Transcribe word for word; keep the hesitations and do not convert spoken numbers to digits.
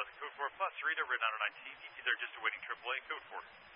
code four plus, read over nine oh nine T, D T there just awaiting triple A, code four.